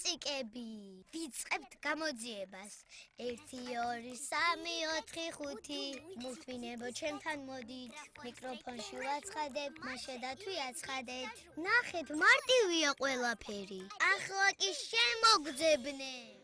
წიკები. ვიწყებთ გამოძიებას. 1 2 3 4 5 მუთვინებო ჩემთან მოდით. მიკროფონში ვაცხადებ, მაშა და თუ აცხადეთ. ნახეთ, მარტივია ყველაფერი. ახლა კი შემოგძებნე.